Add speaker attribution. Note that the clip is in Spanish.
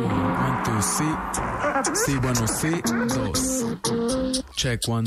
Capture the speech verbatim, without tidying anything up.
Speaker 1: One, two, sí. Sí, bueno, sí. Dos. Check one.